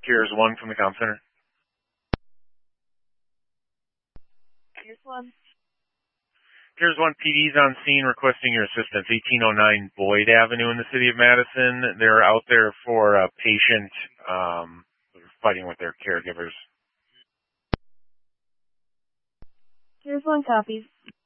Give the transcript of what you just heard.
Here's one from the comm center. Here's one. Here's one. PD's on scene requesting your assistance. 1809 Boyd Avenue in the city of Madison. They're out there for a patient fighting with their caregivers. Here's one. Copies.